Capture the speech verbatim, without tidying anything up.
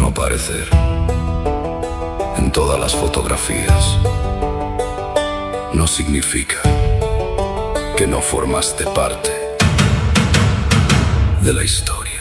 no aparecer en todas las fotografías no significa que no formaste parte de la historia.